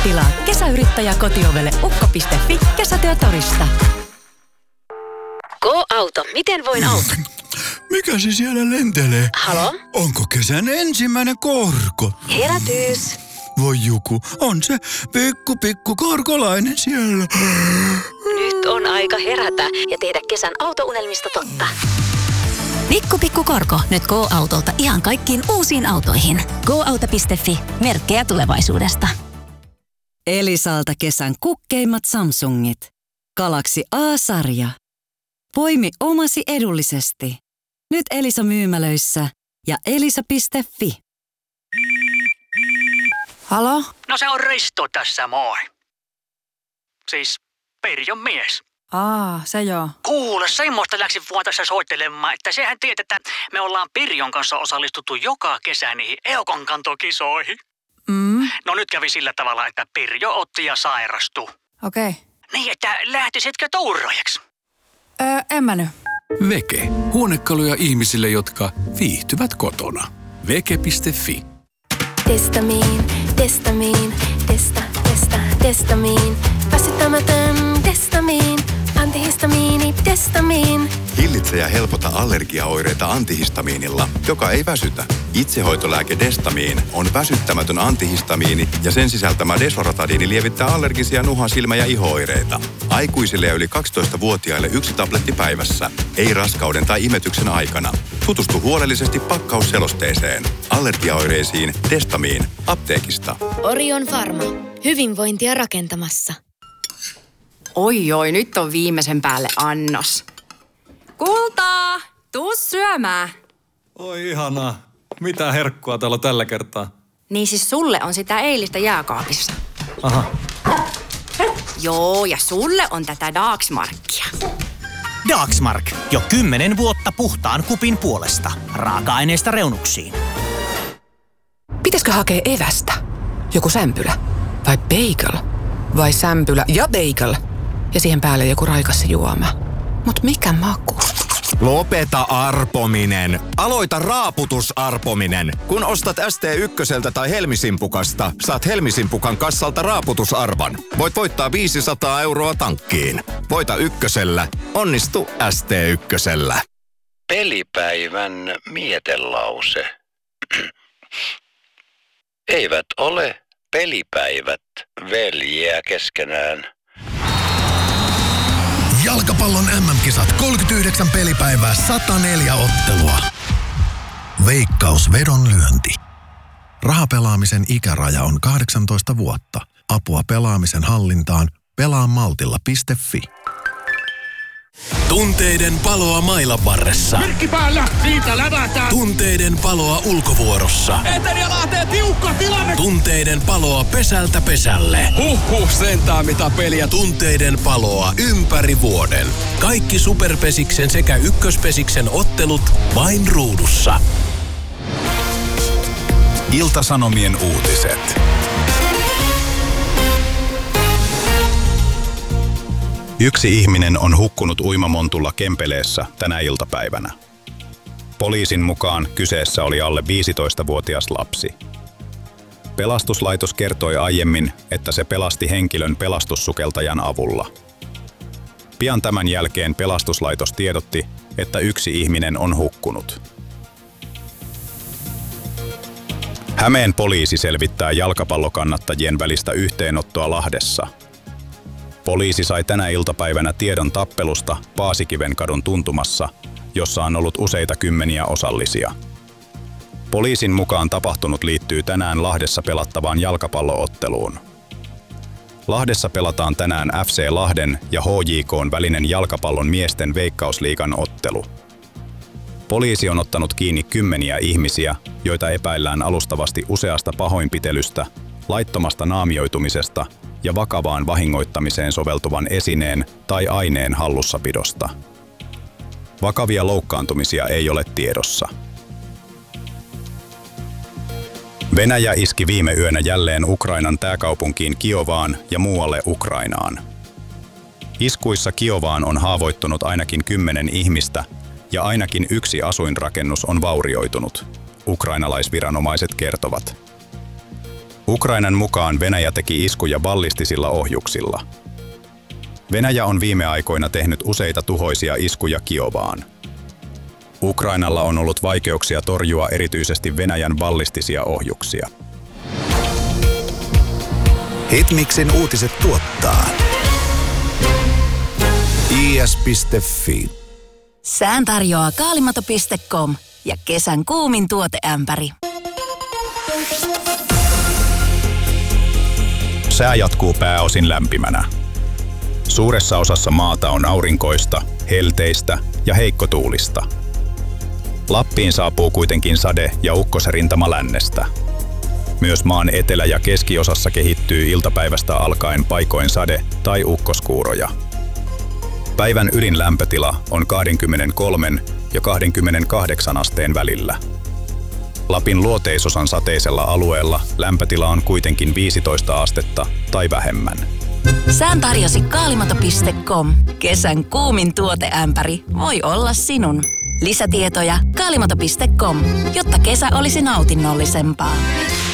Tilaa kesäyrittäjä kotiovelle ukko.fi kesätyötorista. Go-auto, miten voin auttaa? Mikä se siellä lentelee? Halo? Onko kesän ensimmäinen korko? Herätys! Voi Juku, on se pikku korkolainen siellä. Nyt on aika herätä ja tehdä kesän autounelmista totta. Pikku korko, nyt Go-autolta ihan kaikkiin uusiin autoihin. Go-auto.fi, merkkejä tulevaisuudesta. Elisalta kesän kukkeimmat Samsungit. Galaxy A-sarja. Poimi omasi edullisesti. Nyt Elisa myymälöissä ja elisa.fi. Halo? No se on Risto tässä, moi. Siis Pirjon mies. Se joo. Kuule, semmoista läksin vaan tässä soittelemaan, että sehän tiedät, että me ollaan Pirjon kanssa osallistuttu joka kesä niihin Eukonkantokisoihin. No nyt kävi sillä tavalla, että Pirjo otti ja sairastui. Okei. Niin, että lähtisitkö tuuraajaksi? En mä nyt. Veke. Huonekaluja ihmisille, jotka viihtyvät kotona. Veke.fi. Testamiin. Väsyttämätön testamiin. Antihistamiini, testamiin. Hillitse ja helpota allergiaoireita antihistamiinilla, joka ei väsytä. Itsehoitolääke Destamiin on väsyttämätön antihistamiini ja sen sisältämä desloratadiini lievittää allergisia nuha-, silmä- ja iho-oireita. Aikuisille ja yli 12-vuotiaille 1 tabletti päivässä. Ei raskauden tai imetyksen aikana. Tutustu huolellisesti pakkausselosteeseen. Allergiaoireisiin Destamiin. Apteekista. Orion Pharma. Hyvinvointia rakentamassa. Oi, nyt on viimeisen päälle annos. Kultaa, tuu syömään. Oi ihanaa. Mitä herkkua täällä tällä kertaa? Niin siis sulle on sitä eilistä jääkaapissa. Aha. Joo, ja sulle on tätä Dagsmarkia. Dagsmark. Jo 10 vuotta puhtaan kupin puolesta. Raaka-aineista reunuksiin. Pitäisikö hakea evästä? Joku sämpylä? Vai bagel? Vai sämpylä ja bagel? Ja siihen päälle joku raikas juoma. Mut mikä maku? Lopeta arpominen. Aloita raaputusarpominen. Kun ostat ST1 tai Helmisimpukasta, saat Helmisimpukan kassalta raaputusarvan. Voit voittaa 500 € tankkiin. Voita ykkösellä. Onnistu ST1. Pelipäivän mietelause. Eivät ole pelipäivät veljiä keskenään. Jalkapallon MM-kisat 39 pelipäivää, 104 ottelua. Veikkaus vedonlyönti. Rahapelaamisen ikäraja on 18 vuotta. Apua pelaamisen hallintaan pelaamaltilla.fi. Tunteiden paloa mailan varressa. Merkki päällä, siitä lävätään. Tunteiden paloa ulkovuorossa. Eteri lähtee tiukka tilanne. Tunteiden paloa pesältä pesälle. Sentää mitä peliä. Tunteiden paloa ympäri vuoden. Kaikki Superpesiksen sekä Ykköspesiksen ottelut vain ruudussa. Ilta-Sanomien uutiset. Yksi ihminen on hukkunut uimamontulla Kempeleessä tänä iltapäivänä. Poliisin mukaan kyseessä oli alle 15-vuotias lapsi. Pelastuslaitos kertoi aiemmin, että se pelasti henkilön pelastussukeltajan avulla. Pian tämän jälkeen pelastuslaitos tiedotti, että yksi ihminen on hukkunut. Hämeen poliisi selvittää jalkapallokannattajien välistä yhteenottoa Lahdessa. Poliisi sai tänä iltapäivänä tiedon tappelusta Paasikivenkadun tuntumassa, jossa on ollut useita kymmeniä osallisia. Poliisin mukaan tapahtunut liittyy tänään Lahdessa pelattavaan jalkapallootteluun. Lahdessa pelataan tänään FC Lahden ja HJK:n välinen jalkapallon miesten Veikkausliigan ottelu. Poliisi on ottanut kiinni kymmeniä ihmisiä, joita epäillään alustavasti useasta pahoinpitelystä, laittomasta naamioitumisesta ja vakavaan vahingoittamiseen soveltuvan esineen tai aineen hallussapidosta. Vakavia loukkaantumisia ei ole tiedossa. Venäjä iski viime yönä jälleen Ukrainan pääkaupunkiin Kiovaan ja muualle Ukrainaan. Iskuissa Kiovaan on haavoittunut ainakin 10 ihmistä ja ainakin yksi asuinrakennus on vaurioitunut, ukrainalaisviranomaiset kertovat. Ukrainan mukaan Venäjä teki iskuja ballistisilla ohjuksilla. Venäjä on viime aikoina tehnyt useita tuhoisia iskuja Kiovaan. Ukrainalla on ollut vaikeuksia torjua erityisesti Venäjän ballistisia ohjuksia. Hitmixin uutiset tuottaa is.fi. Sään tarjoaa kaalimato.com ja kesän kuumin tuoteämpäri. Sää jatkuu pääosin lämpimänä. Suuressa osassa maata on aurinkoista, helteistä ja heikkotuulista. Lappiin saapuu kuitenkin sade- ja ukkosrintama lännestä. Myös maan etelä- ja keskiosassa kehittyy iltapäivästä alkaen paikoin sade- tai ukkoskuuroja. Päivän ylin lämpötila on 23 ja 28 asteen välillä. Lapin luoteisosan sateisella alueella lämpötila on kuitenkin 15 astetta tai vähemmän. Sään tarjosi kaalimato.com. Kesän kuumin tuoteämpäri voi olla sinun. Lisätietoja kaalimato.com, jotta kesä olisi nautinnollisempaa.